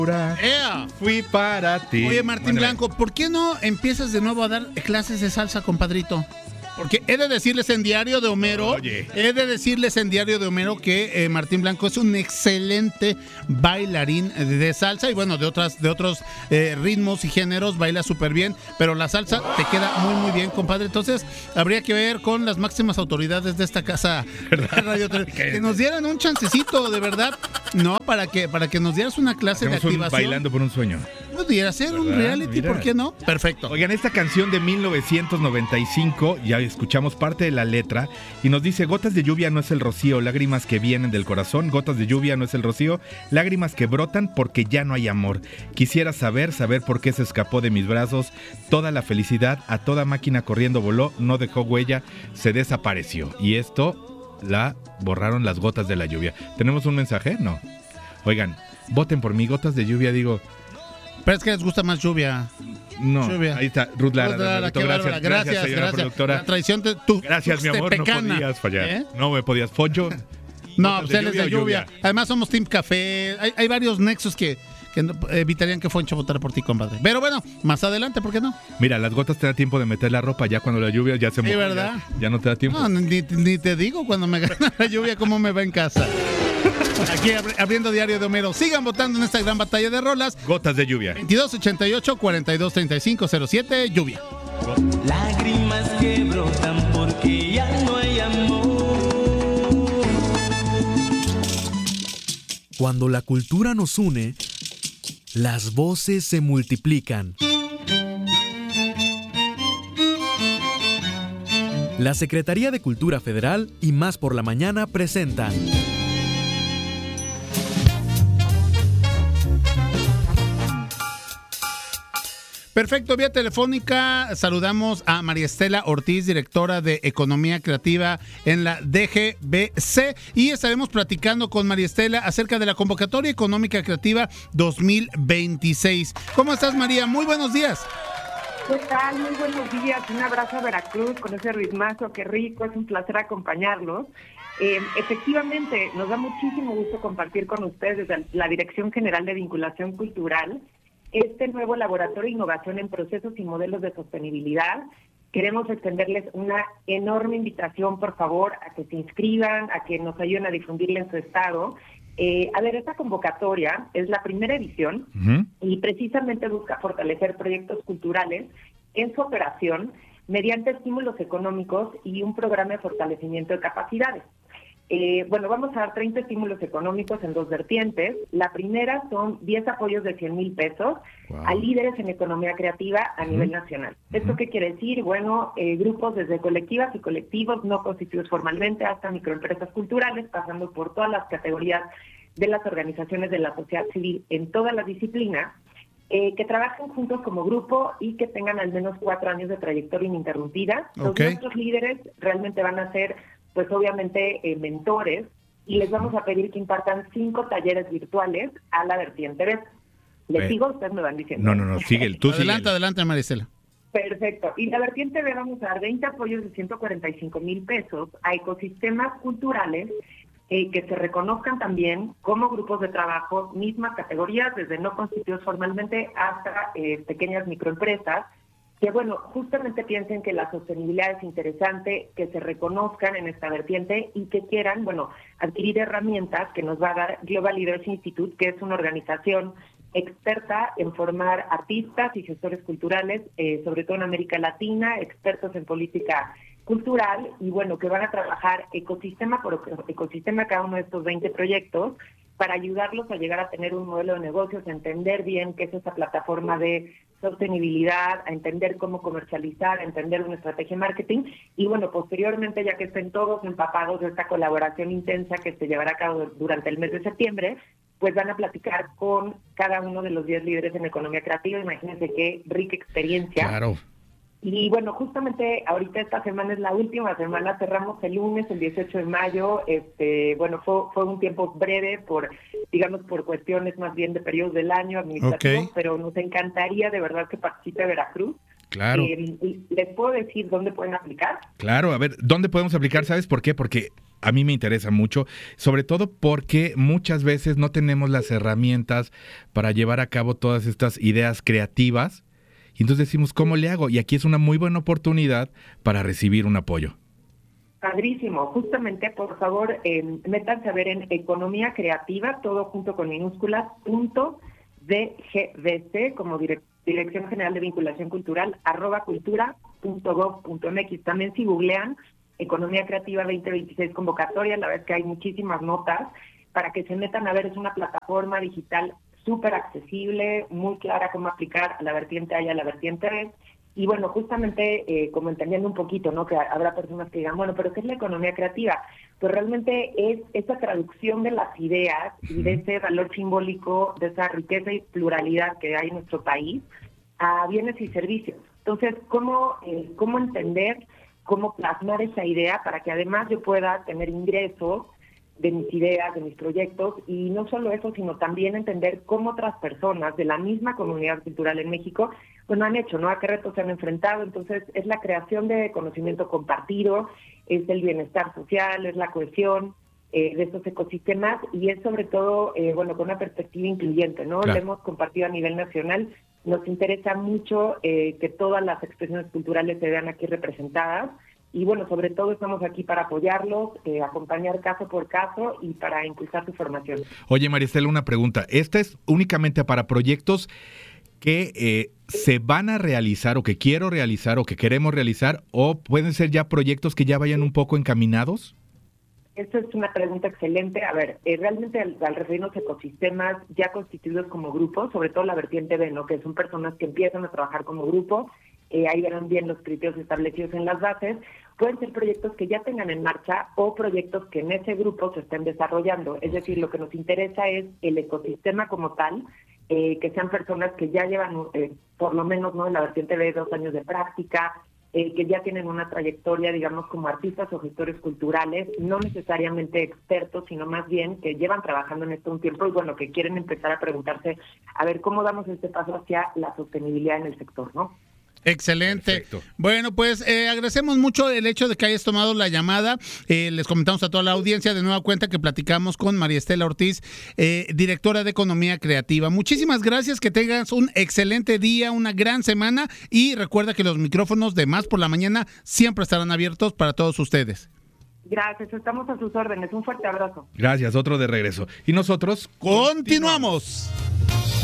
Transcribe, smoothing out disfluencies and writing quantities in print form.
¡Ea! Fui para ti. Oye, Martín Blanco, ¿por qué no empiezas de nuevo a dar clases de salsa, compadrito? Porque he de decirles en Diario de Homero, que Martín Blanco es un excelente bailarín de salsa y bueno, de otros ritmos y géneros, baila súper bien, pero la salsa te queda muy muy bien, compadre. Entonces habría que ver con las máximas autoridades de esta casa Radio que nos dieran un chancecito, de verdad, no, para que nos dieras una clase de activación. Bailando por un sueño. Pudiera ser un reality, mira. ¿Por qué no? Perfecto. Oigan, esta canción de 1995, ya escuchamos parte de la letra, y nos dice: gotas de lluvia no es el rocío, lágrimas que vienen del corazón, gotas de lluvia no es el rocío, lágrimas que brotan porque ya no hay amor. Quisiera saber por qué se escapó de mis brazos, toda la felicidad, a toda máquina corriendo voló, no dejó huella, se desapareció. Y esto la borraron las gotas de la lluvia. ¿Tenemos un mensaje? No. Oigan, voten por mí, gotas de lluvia, digo... Pero es que les gusta más lluvia. No, lluvia. Ahí está, Ruth Lara. Gracias, señora productora. La traición de tu. Gracias, mi amor, pecana. no podías fallar. No me podías. Foncho. No, pues él es de lluvia. Además, somos Team Café. Hay varios nexos que evitarían que Foncho votara por ti, compadre. Pero bueno, más adelante, ¿por qué no? Mira, las gotas te da tiempo de meter la ropa, ya cuando la lluvia ya se moja. Sí, ¿verdad? Ya no te da tiempo. No, ni te digo cuando me gana la lluvia cómo me va en casa. Aquí abriendo Diario de Homero. Sigan votando en esta gran batalla de rolas. Gotas de lluvia. 2288-423507, lluvia. Lágrimas que brotan porque ya no hay amor. Cuando la cultura nos une, las voces se multiplican. La Secretaría de Cultura Federal y Más por la Mañana presentan Perfecto, vía telefónica saludamos a María Estela Ortiz, directora de Economía Creativa en la DGBC, y estaremos platicando con María Estela acerca de la Convocatoria Económica Creativa 2026. ¿Cómo estás, María? Muy buenos días. ¿Qué tal? Muy buenos días. Un abrazo a Veracruz con ese ritmazo, qué rico, es un placer acompañarlos. Efectivamente, nos da muchísimo gusto compartir con ustedes desde la Dirección General de Vinculación Cultural este nuevo laboratorio de innovación en procesos y modelos de sostenibilidad. Queremos extenderles una enorme invitación, por favor, a que se inscriban, a que nos ayuden a difundirla en su estado. Esta convocatoria es la primera edición y precisamente busca fortalecer proyectos culturales en su operación mediante estímulos económicos y un programa de fortalecimiento de capacidades. Vamos a dar 30 estímulos económicos en dos vertientes. La primera son 10 apoyos de 100,000 pesos a líderes en economía creativa a nivel nacional. ¿Esto qué quiere decir? Bueno, grupos desde colectivas y colectivos no constituidos formalmente hasta microempresas culturales, pasando por todas las categorías de las organizaciones de la sociedad civil en todas las disciplinas, que trabajen juntos como grupo y que tengan al menos 4 años de trayectoria ininterrumpida. Nuestros líderes realmente van a ser, pues obviamente, mentores, y les vamos a pedir que impartan 5 talleres virtuales a la vertiente B. ¿Les sigo? Ustedes me van diciendo. No, sigue. Tú Adelante, Maricela. Perfecto. Y la vertiente B vamos a dar 20 apoyos de 145,000 pesos a ecosistemas culturales que se reconozcan también como grupos de trabajo, mismas categorías, desde no constituidos formalmente hasta pequeñas microempresas, que justamente piensen que la sostenibilidad es interesante, que se reconozcan en esta vertiente y que quieran, adquirir herramientas que nos va a dar Global Leaders Institute, que es una organización experta en formar artistas y gestores culturales, sobre todo en América Latina, expertos en política cultural, y que van a trabajar ecosistema por ecosistema cada uno de estos 20 proyectos para ayudarlos a llegar a tener un modelo de negocios, a entender bien qué es esa plataforma de sostenibilidad, a entender cómo comercializar, a entender una estrategia de marketing, y posteriormente, ya que estén todos empapados de esta colaboración intensa que se llevará a cabo durante el mes de septiembre, pues van a platicar con cada uno de los 10 líderes en economía creativa. Imagínense qué rica experiencia. Claro. Y justamente ahorita esta semana es la última semana, cerramos el lunes, el 18 de mayo, fue un tiempo breve por cuestiones más bien de periodos del año administrativos, pero nos encantaría de verdad que participe Veracruz. Claro. ¿Les puedo decir dónde pueden aplicar? Claro, a ver, ¿dónde podemos aplicar? ¿Sabes por qué? Porque a mí me interesa mucho, sobre todo porque muchas veces no tenemos las herramientas para llevar a cabo todas estas ideas creativas, y entonces decimos, ¿cómo le hago? Y aquí es una muy buena oportunidad para recibir un apoyo. Padrísimo. Justamente, por favor, métanse a ver en Economía Creativa, todo junto con minúsculas, .dgbc, como Dirección General de Vinculación Cultural, @cultura.gov.mx. También si googlean Economía Creativa 2026 convocatoria, la verdad es que hay muchísimas notas para que se metan a ver. Es una plataforma digital súper accesible, muy clara cómo aplicar a la vertiente A y a la vertiente B. Y bueno, justamente como entendiendo un poquito, ¿no? Que habrá personas que digan, bueno, ¿pero qué es la economía creativa? Pues realmente es esa traducción de las ideas y de ese valor simbólico, de esa riqueza y pluralidad que hay en nuestro país a bienes y servicios. Entonces, ¿cómo entender, cómo plasmar esa idea para que además yo pueda tener ingresos de mis ideas, de mis proyectos, y no solo eso, sino también entender cómo otras personas de la misma comunidad cultural en México, bueno, han hecho, ¿no? A qué retos se han enfrentado. Entonces, es la creación de conocimiento compartido, es el bienestar social, es la cohesión de estos ecosistemas, y es sobre todo, bueno, con una perspectiva incluyente, ¿no? Claro. Lo hemos compartido a nivel nacional. Nos interesa mucho que todas las expresiones culturales se vean aquí representadas. Y bueno, sobre todo estamos aquí para apoyarlos, acompañar caso por caso y para impulsar su formación. Oye, María Estela, una pregunta. ¿Esta es únicamente para proyectos que se van a realizar o que quiero realizar o que queremos realizar, o pueden ser ya proyectos que ya vayan un poco encaminados? Esta es una pregunta excelente. A ver, realmente al referirnos a ecosistemas ya constituidos como grupos, sobre todo la vertiente B, ¿no? Que son personas que empiezan a trabajar como grupo, ahí verán bien los criterios establecidos en las bases. Pueden ser proyectos que ya tengan en marcha o proyectos que en ese grupo se estén desarrollando. Es decir, lo que nos interesa es el ecosistema como tal, que sean personas que ya llevan, por lo menos, ¿no? En la vertiente B, 2 años de práctica, que ya tienen una trayectoria, digamos, como artistas o gestores culturales, no necesariamente expertos, sino más bien que llevan trabajando en esto un tiempo y, bueno, que quieren empezar a preguntarse, a ver, ¿cómo damos este paso hacia la sostenibilidad en el sector, ¿no? Excelente. Perfecto. Bueno, pues agradecemos mucho el hecho de que hayas tomado la llamada. Les comentamos a toda la audiencia de nueva cuenta que platicamos con María Estela Ortiz, directora de Economía Creativa. Muchísimas gracias, que tengas un excelente día, una gran semana, y recuerda que los micrófonos de Más por la Mañana siempre estarán abiertos para todos ustedes. Gracias, estamos a sus órdenes. Un fuerte abrazo. Gracias, otro de regreso. Y nosotros ¡Continuamos!